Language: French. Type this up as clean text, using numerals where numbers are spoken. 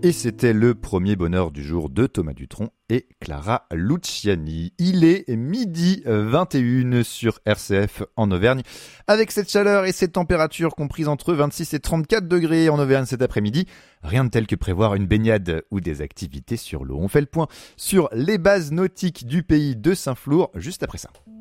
Et c'était le premier bonheur du jour de Thomas Dutronc et Clara Luciani. Il est 12h21 sur RCF en Auvergne. Avec cette chaleur et cette température comprises entre 26 et 34 degrés en Auvergne cet après-midi, rien de tel que prévoir une baignade ou des activités sur l'eau. On fait le point sur les bases nautiques du pays de Saint-Flour juste après ça.